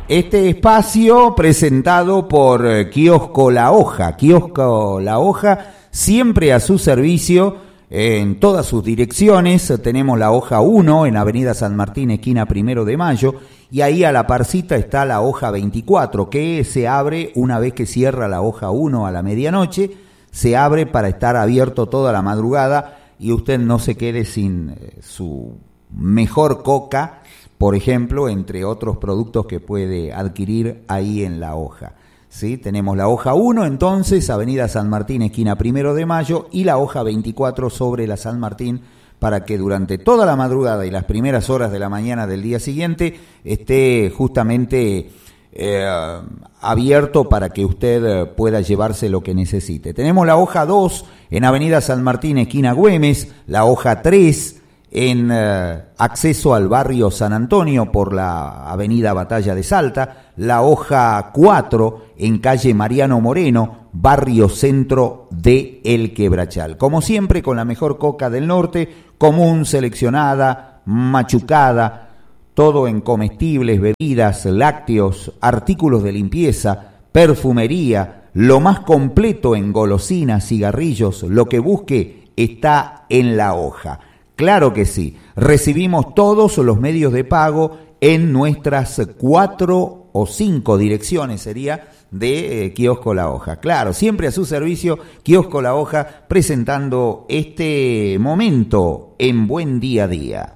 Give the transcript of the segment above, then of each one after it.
Este espacio presentado por Kiosco La Hoja. Kiosco La Hoja, siempre a su servicio en todas sus direcciones. Tenemos la hoja 1 en Avenida San Martín, esquina 1 de Mayo, y ahí a la parcita está la hoja 24, que se abre una vez que cierra la hoja 1 a la medianoche, se abre para estar abierto toda la madrugada y usted no se quede sin su mejor coca, por ejemplo, entre otros productos que puede adquirir ahí en la hoja. ¿Sí? Tenemos la hoja 1, entonces, Avenida San Martín, esquina 1 de Mayo, y la hoja 24 sobre la San Martín, para que durante toda la madrugada y las primeras horas de la mañana del día siguiente esté justamente abierto para que usted pueda llevarse lo que necesite. Tenemos la hoja 2 en Avenida San Martín, esquina Güemes, la hoja 3 en acceso al barrio San Antonio por la avenida Batalla de Salta, la hoja 4 en calle Mariano Moreno, barrio centro de El Quebrachal. Como siempre, con la mejor coca del norte, común, seleccionada, machucada, todo en comestibles, bebidas, lácteos, artículos de limpieza, perfumería, lo más completo en golosinas, cigarrillos, lo que busque está en la hoja. Claro que sí, recibimos todos los medios de pago en nuestras 4 o 5 direcciones, sería, de Kiosco La Hoja. Claro, siempre a su servicio, Kiosco La Hoja, presentando este momento en Buen Día a Día.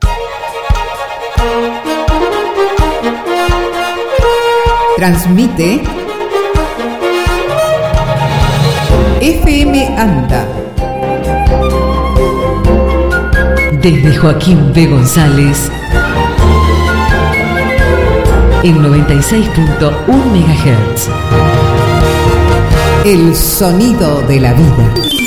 Transmite FM Anda. Desde Joaquín B. González, en 96.1 MHz. El sonido de la vida.